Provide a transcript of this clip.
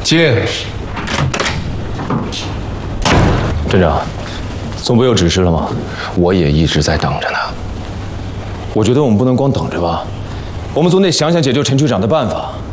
进。 镇长，总部有指示了吗？ 我也一直在等着呢。 我觉得我们不能光等着吧，我们总得想想解救陈局长的办法。